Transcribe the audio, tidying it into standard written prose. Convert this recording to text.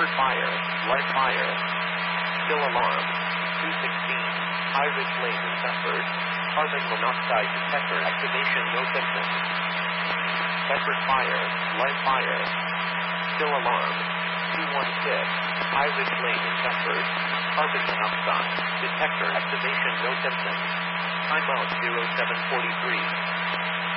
Peppered fire. Live fire. Still alarm. 216. High-risk flame in Bedford. Carbon monoxide detector activation. No symptoms. Bedford fire. Live fire. Still alarm. 216. High-risk flame in Bedford. Carbon monoxide detector activation. No symptoms. Timeout 0743.